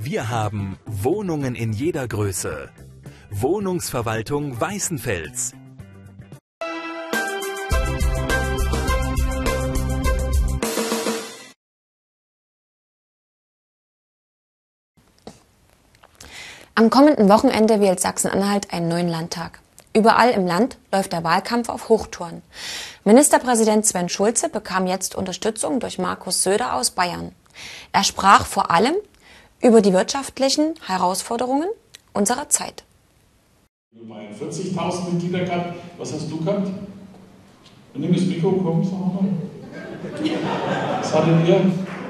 Wir haben Wohnungen in jeder Größe. Wohnungsverwaltung Weißenfels. Am kommenden Wochenende wählt Sachsen-Anhalt einen neuen Landtag. Überall im Land läuft der Wahlkampf auf Hochtouren. Ministerpräsident Sven Schulze bekam jetzt Unterstützung durch Markus Söder aus Bayern. Er sprach vor allem über die wirtschaftlichen Herausforderungen unserer Zeit. Bayern 40.000 Mitglieder gehabt. Was hast du gehabt? Nimm das Mikro, komm, sag mal. Was hattet ihr?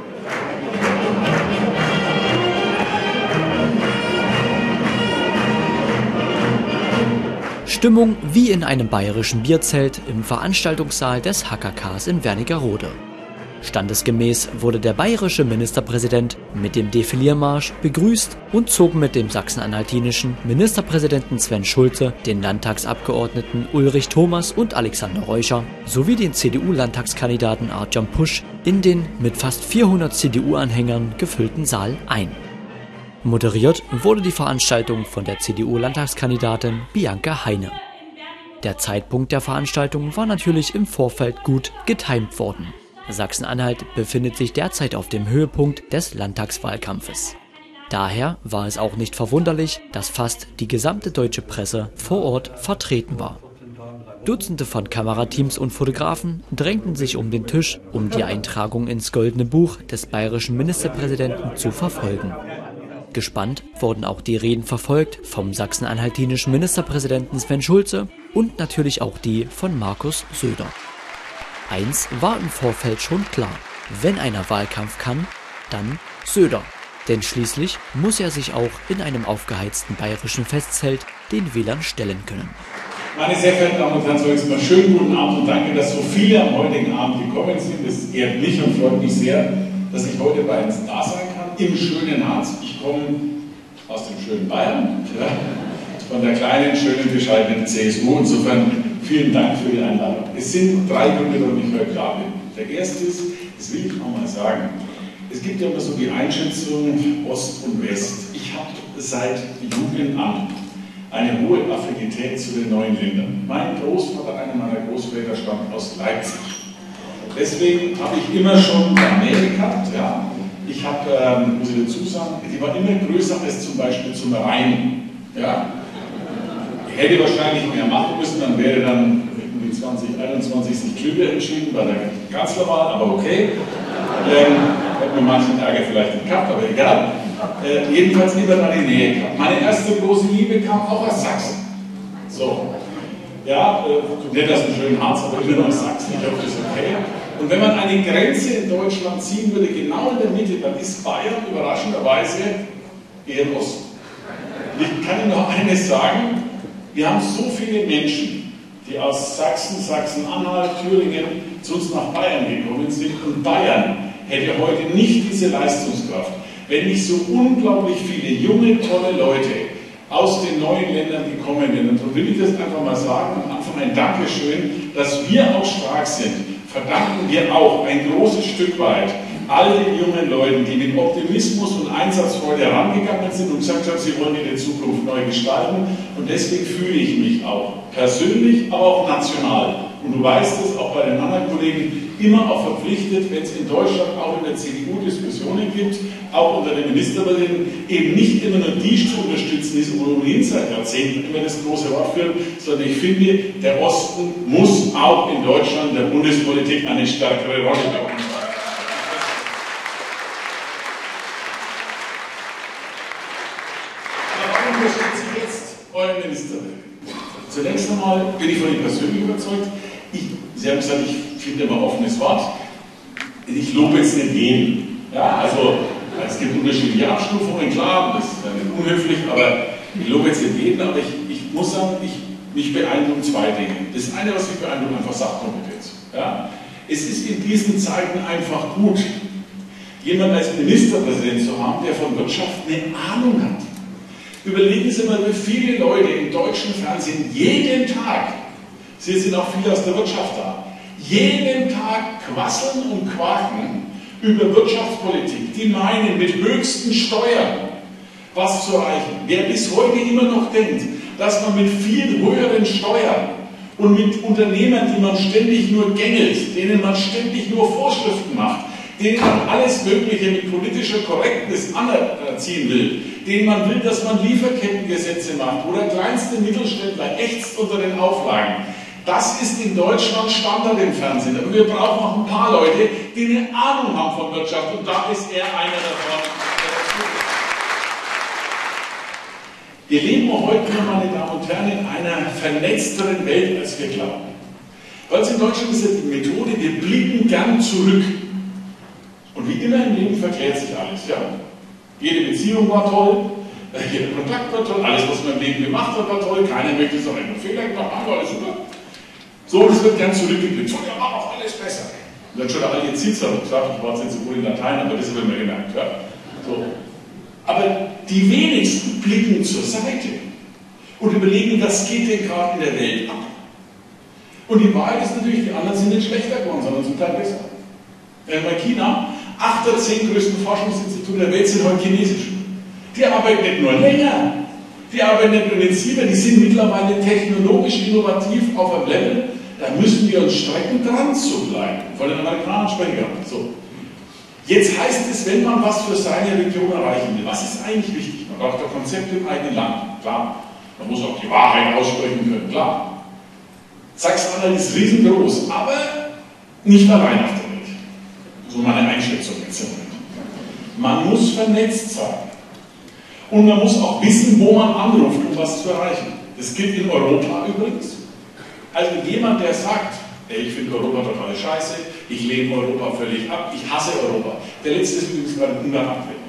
Stimmung wie in einem bayerischen Bierzelt im Veranstaltungssaal des HKKs in Wernigerode. Standesgemäß wurde der bayerische Ministerpräsident mit dem Defiliermarsch begrüßt und zog mit dem sachsen-anhaltinischen Ministerpräsidenten Sven Schulze, den Landtagsabgeordneten Ulrich Thomas und Alexander Reuscher sowie den CDU-Landtagskandidaten Artjom Pusch in den mit fast 400 CDU-Anhängern gefüllten Saal ein. Moderiert wurde die Veranstaltung von der CDU-Landtagskandidatin Bianca Heine. Der Zeitpunkt der Veranstaltung war natürlich im Vorfeld gut getimt worden. Sachsen-Anhalt befindet sich derzeit auf dem Höhepunkt des Landtagswahlkampfes. Daher war es auch nicht verwunderlich, dass fast die gesamte deutsche Presse vor Ort vertreten war. Dutzende von Kamerateams und Fotografen drängten sich um den Tisch, um die Eintragung ins Goldene Buch des bayerischen Ministerpräsidenten zu verfolgen. Gespannt wurden auch die Reden verfolgt vom sachsen-anhaltinischen Ministerpräsidenten Sven Schulze und natürlich auch die von Markus Söder. Eins war im Vorfeld schon klar: Wenn einer Wahlkampf kann, dann Söder. Denn schließlich muss er sich auch in einem aufgeheizten bayerischen Festzelt den Wählern stellen können. Meine sehr verehrten Damen und Herren, so jetzt mal schönen guten Abend und danke, dass so viele am heutigen Abend gekommen sind. Das ehrt mich und freut mich sehr, dass ich heute bei uns da sein kann, im schönen Harz. Ich komme aus dem schönen Bayern, ja, von der kleinen, schönen, bescheidenen CSU. Insofern vielen Dank für die Einladung. Es sind 3 Gründe, warum ich heute da bin. Der erste ist, das will ich auch mal sagen, es gibt ja immer so die Einschätzung Ost und West. Ich habe seit Jugend an eine hohe Affinität zu den neuen Ländern. Mein Großvater, einer meiner Großväter, stammt aus Leipzig. Deswegen habe ich immer schon Nähe gehabt. Ja. Ich habe, muss ich dazu sagen, die war immer größer als zum Beispiel zum Rhein. Ja. Ich hätte wahrscheinlich mehr machen müssen, dann wäre dann irgendwie 2021 sich Klüger entschieden bei der Kanzlerwahl, aber okay. Hätte mir manchen Ärger vielleicht nicht gehabt, aber egal. Jedenfalls immer da die Nähe gehabt. Meine erste große Liebe kam auch aus Sachsen. So. Ja, nicht aus dem schönen Harz, aber immer noch aus Sachsen. Ich hoffe, das ist okay. Und wenn man eine Grenze in Deutschland ziehen würde, genau in der Mitte, dann ist Bayern überraschenderweise eher im Osten. Ich kann Ihnen noch eines sagen: Wir haben so viele Menschen, die aus Sachsen, Sachsen-Anhalt, Thüringen zu uns nach Bayern gekommen sind. Und Bayern hätte heute nicht diese Leistungskraft, wenn nicht so unglaublich viele junge, tolle Leute aus den neuen Ländern gekommen wären. Und so will ich das einfach mal sagen, am Anfang ein Dankeschön, dass wir auch stark sind. Verdanken wir auch ein großes Stück weit all den jungen Leuten, die mit Optimismus und Einsatzfreude herangegangen sind und gesagt haben, sie wollen ihre Zukunft neu gestalten. Und deswegen fühle ich mich auch persönlich, aber auch national. Und du weißt es, auch bei den anderen Kollegen, immer auch verpflichtet, wenn es in Deutschland auch in der CDU Diskussionen gibt, auch unter den Ministerpräsidenten, eben nicht immer nur die zu unterstützen, die es ohnehin seit Jahrzehnten immer das große Wort führen, sondern ich finde, der Osten muss auch in Deutschland der Bundespolitik eine stärkere Rolle spielen. Warum unterstütze ich jetzt euren Ministerpräsidenten? Zunächst einmal bin ich von ihm persönlich überzeugt. Sie haben gesagt, ich finde immer offenes Wort. Ich lobe jetzt nicht jeden. Ja, also es gibt unterschiedliche Abstufungen, klar, das ist dann nicht unhöflich, aber ich lobe jetzt nicht jeden, aber ich muss sagen, mich beeindrucken 2 Dinge. Das eine, was mich beeindruckt, einfach Sachkompetenz. Ja? Es ist in diesen Zeiten einfach gut, jemanden als Ministerpräsident zu haben, der von Wirtschaft eine Ahnung hat. Überlegen Sie mal, wie viele Leute im deutschen Fernsehen jeden Tag, Sie sind auch viele aus der Wirtschaft da, jeden Tag quasseln und quaken über Wirtschaftspolitik. Die meinen, mit höchsten Steuern was zu erreichen. Wer bis heute immer noch denkt, dass man mit viel höheren Steuern und mit Unternehmern, die man ständig nur gängelt, denen man ständig nur Vorschriften macht, denen man alles Mögliche mit politischer Korrektness anerziehen will, denen man will, dass man Lieferkettengesetze macht, wo der kleinste Mittelständler ächzt unter den Auflagen. Das ist in Deutschland Standard im Fernsehen. Aber wir brauchen noch ein paar Leute, die eine Ahnung haben von Wirtschaft. Und da ist er einer davon. Wir leben heute, meine Damen und Herren, in einer vernetzteren Welt, als wir glauben. Bei uns in Deutschland ist ja die Methode, wir blicken gern zurück. Und wie immer im Leben verklärt sich alles. Ja? Jede Beziehung war toll, jeder Kontakt war toll, alles, was man im Leben gemacht hat, war toll. Keiner möchte so einen Fehler gemacht haben, alles super. So, und es wird gern zurückgeblickt. So, ja, war doch alles besser. Und dann schon der alte Zitzer gesagt, ich war jetzt nicht so gut in Latein, aber das habe ich mir gemerkt. Ja? So. Aber die wenigsten blicken zur Seite und überlegen, was geht denn gerade in der Welt ab. Und die Wahrheit ist natürlich, die anderen sind nicht schlechter geworden, sondern zum Teil besser. Bei China, 8 der 10 größten Forschungsinstitute der Welt sind heute chinesisch. Die arbeiten nicht nur länger, die arbeiten nicht nur intensiver, die sind mittlerweile technologisch innovativ auf einem Level, da müssen wir uns strecken, dran zu bleiben. Von den Amerikanern sprechen wir. So. Jetzt heißt es, wenn man was für seine Region erreichen will, was ist eigentlich wichtig? Man braucht ein Konzept im eigenen Land, klar. Man muss auch die Wahrheit aussprechen können, klar. Sachsen-Anhalt ist riesengroß, aber nicht allein auf der Welt. So meine Einschätzung jetzt im Moment. Man muss vernetzt sein. Und man muss auch wissen, wo man anruft, um was zu erreichen. Das gilt in Europa übrigens. Also jemand, der sagt, ich finde Europa total scheiße, ich lehne Europa völlig ab, ich hasse Europa. Der letzte ist übrigens gerade in Ungarn abgelehnt.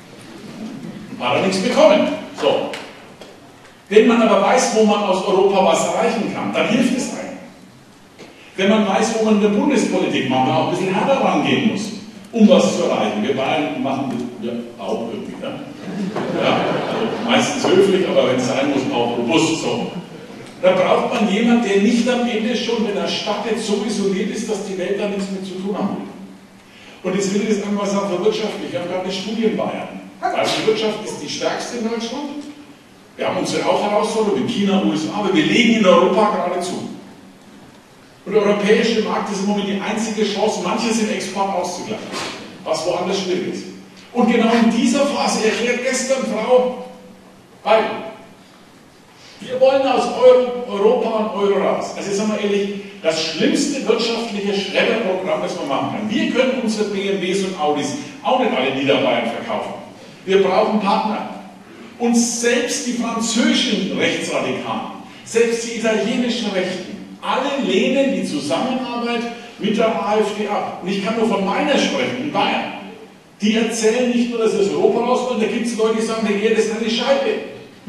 Hat er nichts bekommen. So. Wenn man aber weiß, wo man aus Europa was erreichen kann, dann hilft es einem. Wenn man weiß, wo man in der Bundespolitik manchmal auch ein bisschen härter rangehen muss, um was zu erreichen. Wir Bayern machen das ja auch irgendwie. Ne? Ja, also meistens höflich, aber wenn es sein muss, auch robust. So. Da braucht man jemanden, der nicht am Ende schon, wenn er startet, so isoliert ist, dass die Welt da nichts mit zu tun haben will. Und jetzt will ich das einmal sagen, wirtschaftlich. Wir haben gerade eine Studie in Bayern. Also die Wirtschaft ist die stärkste in Deutschland. Wir haben unsere auch Herausforderungen mit China, USA, aber wir legen in Europa gerade zu. Und der europäische Markt ist im Moment die einzige Chance, manches im Export auszugleichen, was woanders schwierig ist. Und genau in dieser Phase erklärt gestern Frau Biden, wir wollen aus Europa und Euro raus. Also sagen wir ehrlich, das schlimmste wirtschaftliche Schlepperprogramm, das man machen kann. Wir können unsere BMWs und Audis auch nicht alle in Niederbayern verkaufen. Wir brauchen Partner. Und selbst die französischen Rechtsradikalen, selbst die italienischen Rechten, alle lehnen die Zusammenarbeit mit der AfD ab. Und ich kann nur von meiner sprechen, in Bayern. Die erzählen nicht nur, dass sie aus Europa raus wollen, da gibt es Leute, die sagen, der Erde ist eine Scheibe.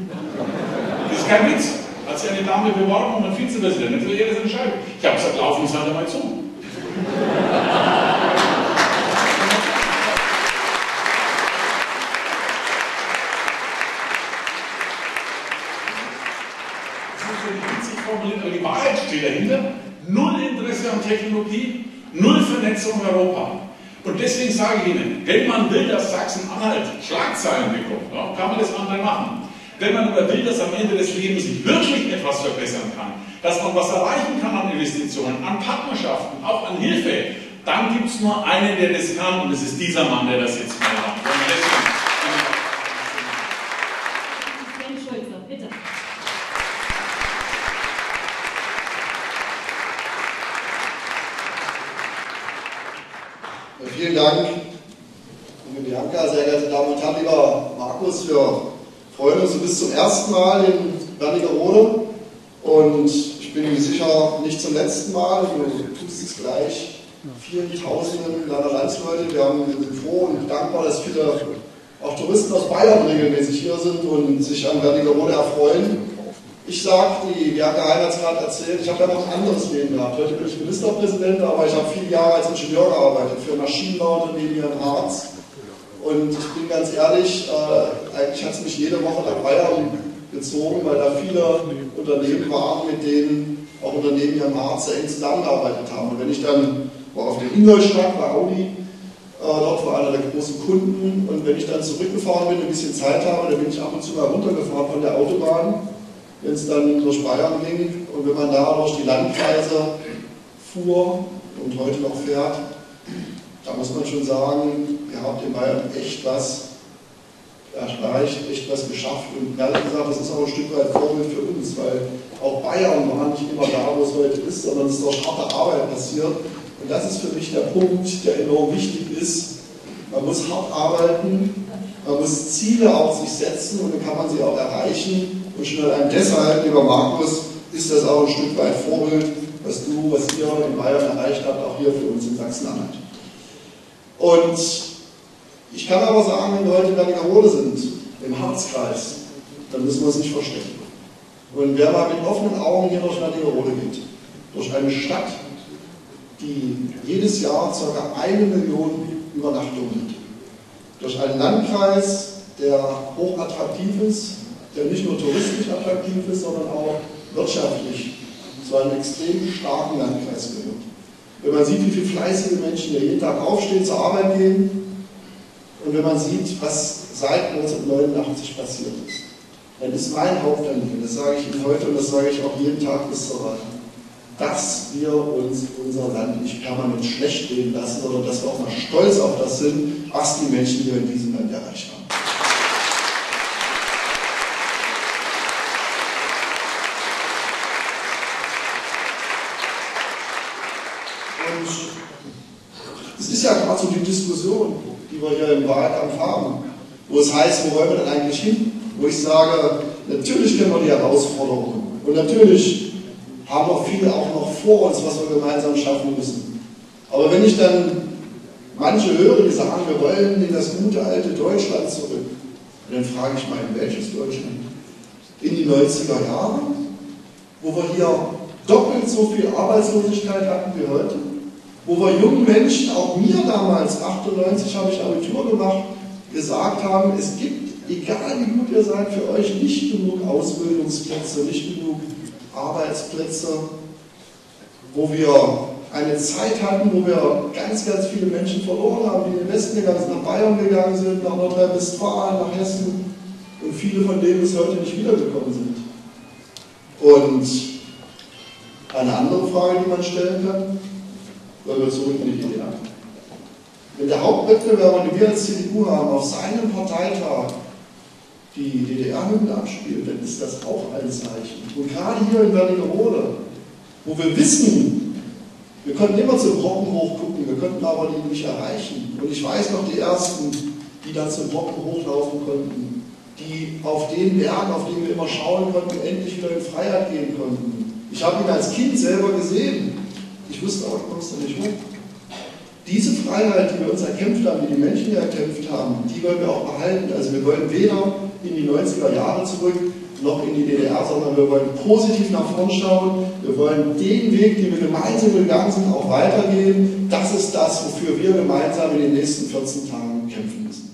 Das ist kein Witz. Hat sich eine Dame beworben und ein Vizepräsident, der Erde ist eine Scheibe. Ich habe gesagt, laufen Sie halt mal zu. Aber die Wahrheit steht dahinter. Null Interesse an Technologie, null Vernetzung in Europa. Und deswegen sage ich Ihnen, wenn man will, dass Sachsen-Anhalt Schlagzeilen bekommt, ja, kann man das andere machen. Wenn man aber will, dass am Ende des Lebens sich wirklich etwas verbessern kann, dass man was erreichen kann an Investitionen, an Partnerschaften, auch an Hilfe, dann gibt es nur einen, der das kann, und das ist dieser Mann, der das jetzt mal macht. Bitte. Vielen Dank, liebe Bianca, sehr geehrte Damen und Herren, lieber Markus. Wir freuen uns, du bist zum ersten Mal in Wernigerode und ich bin mir sicher, nicht zum letzten Mal. Du tust es gleich vielen Tausenden deiner Landsleute. Wir sind froh und dankbar, dass viele auch Touristen aus Bayern regelmäßig hier sind und sich an Wernigerode erfreuen. Ich sage, die Bianca Hein hat es gerade erzählt, ich habe ja noch ein anderes Leben gehabt. Heute bin ich Ministerpräsident, aber ich habe viele Jahre als Ingenieur gearbeitet für Maschinenbauunternehmen hier in Harz. Und ich bin ganz ehrlich, eigentlich hat es mich jede Woche nach Bayern gezogen, weil da viele Unternehmen waren, mit denen auch Unternehmen hier im Harz sehr eng zusammengearbeitet haben. Und wenn ich dann war auf der Ingolstadt bei Audi, dort war einer der großen Kunden, und wenn ich dann zurückgefahren bin, ein bisschen Zeit habe, dann bin ich ab und zu mal runtergefahren von der Autobahn, wenn es dann durch Bayern ging, und wenn man da durch die Landkreise fuhr und heute noch fährt, da muss man schon sagen, ihr habt in Bayern echt was erreicht, echt was geschafft, und ehrlich gesagt, das ist auch ein Stück weit Vorbild für uns, weil auch Bayern war nicht immer da, wo es heute ist, sondern es ist durch harte Arbeit passiert. Und das ist für mich der Punkt, der enorm wichtig ist. Man muss hart arbeiten, man muss Ziele auch sich setzen, und dann kann man sie auch erreichen. Und schon allein deshalb, lieber Markus, ist das auch ein Stück weit Vorbild, was ihr in Bayern erreicht habt, auch hier für uns in Sachsen-Anhalt. Und ich kann aber sagen, wenn wir heute in Wernigerode sind, im Harzkreis, dann müssen wir es nicht verstecken. Und wer mal mit offenen Augen hier durch Wernigerode geht, durch eine Stadt, die jedes Jahr ca. 1 Million Übernachtungen hat, durch einen Landkreis, der hochattraktiv ist, der nicht nur touristisch attraktiv ist, sondern auch wirtschaftlich zu einem extrem starken Landkreis gehört. Wenn man sieht, wie viele fleißige Menschen hier jeden Tag aufstehen, zur Arbeit gehen, und wenn man sieht, was seit 1989 passiert ist, dann ist mein Hauptanliegen, das sage ich Ihnen heute und das sage ich auch jeden Tag bis zur Wahl, dass wir uns unser Land nicht permanent schlecht reden lassen, sondern dass wir auch mal stolz auf das sind, was die Menschen hier in diesem Land erreicht haben. Und es ist ja gerade so die Diskussion, die wir hier im Wahlkampf haben, wo es heißt, wo wollen wir denn eigentlich hin? Wo ich sage, natürlich kennen wir die Herausforderungen und natürlich haben noch viele auch noch vor uns, was wir gemeinsam schaffen müssen. Aber wenn ich dann manche höre, die sagen, wir wollen in das gute alte Deutschland zurück, dann frage ich mal, in welches Deutschland? In die 90er Jahre, wo wir hier doppelt so viel Arbeitslosigkeit hatten wie heute, wo wir jungen Menschen, auch mir damals, 98 habe ich Abitur gemacht, gesagt haben, es gibt, egal wie gut ihr seid, für euch nicht genug Ausbildungsplätze, nicht genug Arbeitsplätze, wo wir eine Zeit hatten, wo wir ganz, ganz viele Menschen verloren haben, die in den Westen gegangen sind, nach Bayern gegangen sind, nach Nordrhein-Westfalen, nach Hessen, und viele von denen bis heute nicht wiedergekommen sind. Und eine andere Frage, die man stellen kann, wollen wir zurück in die DDR. Wenn der Hauptwettbewerber, den wir als CDU haben, auf seinem Parteitag die DDR-Hymne abspielt, dann ist das auch ein Zeichen. Und gerade hier in Wernigerode, wo wir wissen, wir konnten immer zum Brocken hochgucken, wir konnten aber die nicht erreichen. Und ich weiß noch die Ersten, die dann zum Brocken hochlaufen konnten, die auf den Berg, auf den wir immer schauen konnten, endlich wieder in Freiheit gehen konnten. Ich habe ihn als Kind selber gesehen. Ich wusste auch, du kommst da nicht hoch. Diese Freiheit, die wir uns erkämpft haben, die die Menschen hier erkämpft haben, die wollen wir auch behalten. Also wir wollen weder in die 90er Jahre zurück, noch in die DDR, sondern wir wollen positiv nach vorn schauen. Wir wollen den Weg, den wir gemeinsam gegangen sind, auch weitergehen. Das ist das, wofür wir gemeinsam in den nächsten 14 Tagen kämpfen müssen.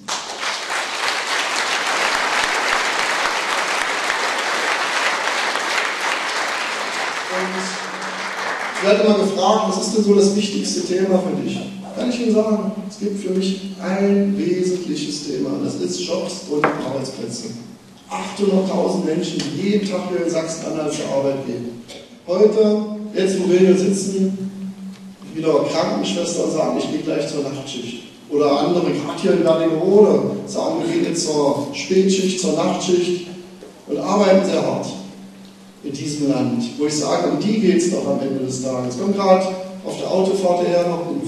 Ich werde immer gefragt, was ist denn so das wichtigste Thema für dich? Kann ich Ihnen sagen, es gibt für mich ein wesentliches Thema, das ist Jobs und Arbeitsplätze. 800.000 Menschen, die jeden Tag hier in Sachsen-Anhalt zur Arbeit gehen. Heute, jetzt wo wir hier sitzen, wieder Krankenschwestern sagen, ich gehe gleich zur Nachtschicht. Oder andere, gerade hier in Wernigerode, sagen, wir gehen jetzt zur Spätschicht, zur Nachtschicht und arbeiten sehr hart in diesem Land, wo ich sage, um die geht es doch am Ende des Tages. Ich komme gerade auf der Autofahrt her noch